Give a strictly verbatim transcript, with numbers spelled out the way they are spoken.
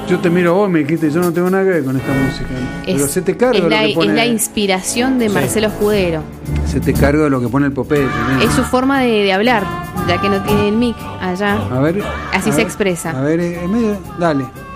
Yo te miro a vos y me dijiste, yo no tengo nada que ver con esta música. Es, Pero se te carga es, lo la, que pone, es la inspiración de sí. Marcelo Escudero. Se te carga de lo que pone el Popeye. ¿no? Es su forma de, de hablar, ya que no tiene el mic allá. A ver. Así a se ver, expresa. A ver, eh, medio, dale.